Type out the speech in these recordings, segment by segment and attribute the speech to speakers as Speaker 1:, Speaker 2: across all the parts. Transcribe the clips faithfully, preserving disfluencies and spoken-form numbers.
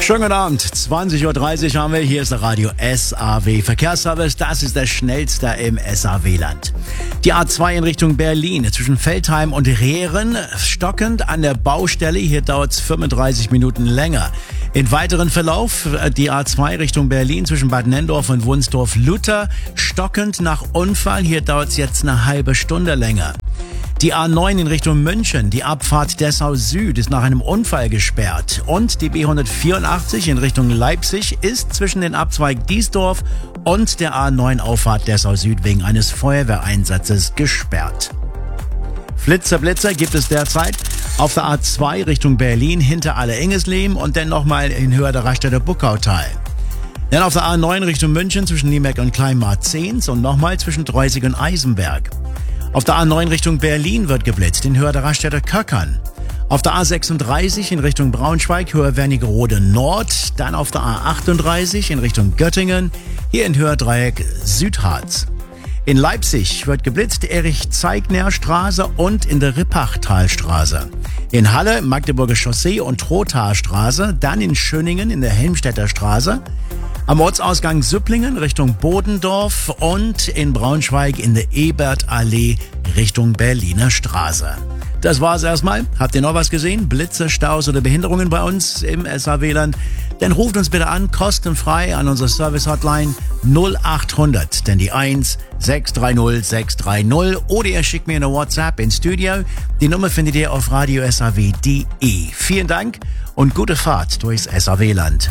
Speaker 1: Schönen guten Abend, zwanzig Uhr dreißig haben wir, hier ist der Radio S A W Verkehrsservice, das ist der schnellste im S A W-Land. Die A zwei in Richtung Berlin zwischen Veltheim und Rehren, stockend an der Baustelle, hier dauert es fünfunddreißig Minuten länger. In weiteren Verlauf die A zwei Richtung Berlin zwischen Bad Nenndorf und Wunsdorf-Luther, stockend nach Unfall, hier dauert es jetzt eine halbe Stunde länger. Die A neun in Richtung München, die Abfahrt Dessau Süd ist nach einem Unfall gesperrt. Und die B hundertvierundachtzig in Richtung Leipzig ist zwischen den Abzweig Diesdorf und der A neun Auffahrt Dessau Süd wegen eines Feuerwehreinsatzes gesperrt. Flitzer Blitzer gibt es derzeit auf der A zwei Richtung Berlin hinter Alle-Ingesleben und dann nochmal in Höhe der Raststätte Buckautal. Dann auf der A neun Richtung München zwischen Niemeck und Kleinmarzehns und nochmal zwischen Dreusig und Eisenberg. Auf der A neun Richtung Berlin wird geblitzt, in Höhe der Raststätte Köckern. Auf der A sechsunddreißig in Richtung Braunschweig, Höhe Wernigerode Nord. Dann auf der A achtunddreißig in Richtung Göttingen, hier in Höhe Dreieck Südharz. In Leipzig wird geblitzt, Erich-Zeigner-Straße und in der Rippachtalstraße. In Halle, Magdeburger Chaussee und Trothaarstraße. Dann in Schöningen in der Helmstedter Straße. Am Ortsausgang Süpplingen Richtung Bodendorf und in Braunschweig in der Ebertallee Richtung Berliner Straße. Das war's erstmal. Habt ihr noch was gesehen? Blitze, Staus oder Behinderungen bei uns im S A W-Land? Dann ruft uns bitte an, kostenfrei an unsere Service-Hotline null acht hundert, denn die eins sechs drei null sechs drei null oder ihr schickt mir eine WhatsApp ins Studio. Die Nummer findet ihr auf radio s a w punkt d e. Vielen Dank und gute Fahrt durchs S A W-Land.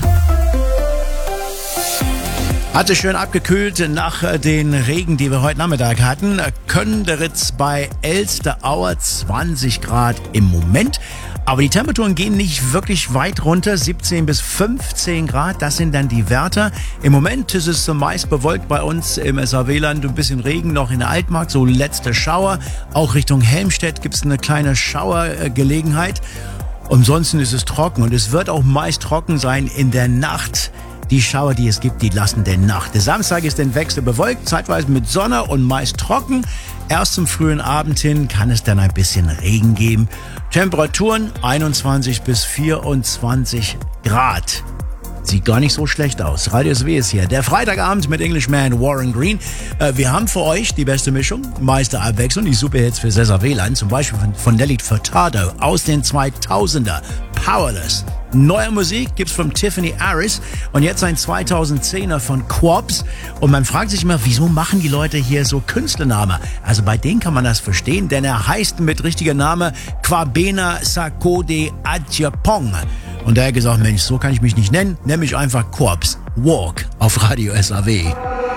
Speaker 1: Hatte schön abgekühlt nach den Regen, die wir heute Nachmittag hatten. Könderitz bei Elsterauer, zwanzig Grad im Moment. Aber die Temperaturen gehen nicht wirklich weit runter, siebzehn bis fünfzehn Grad, das sind dann die Werte. Im Moment ist es meist bewölkt bei uns im S A W-Land, ein bisschen Regen noch in der Altmark, so letzte Schauer. Auch Richtung Helmstedt gibt es eine kleine Schauergelegenheit. Ansonsten ist es trocken und es wird auch meist trocken sein in der Nacht. Die Schauer, die es gibt, die lassen denn nach. Der Samstag ist dann wechselbewölkt, zeitweise mit Sonne und meist trocken. Erst zum frühen Abend hin kann es dann ein bisschen Regen geben. Temperaturen einundzwanzig bis vierundzwanzig Grad. Sieht gar nicht so schlecht aus. Radio S W ist hier. Der Freitagabend mit Englishman Warren Green. Äh, wir haben für euch die beste Mischung, meiste Abwechslung, die Superhits für S A W-Land. Zum Beispiel von, von Nelly Furtado aus den zweitausender. Powerless. Neue Musik gibt's von Tiffany Harris und jetzt ein zweitausendzehner von Quabs. Und man fragt sich immer, wieso machen die Leute hier so Künstlernamen? Also bei denen kann man das verstehen, denn er heißt mit richtiger Name Kwabena Sakode Adjapong. Und da hat er gesagt, Mensch, so kann ich mich nicht nennen, nenn mich einfach Quabs. Walk auf Radio S A W.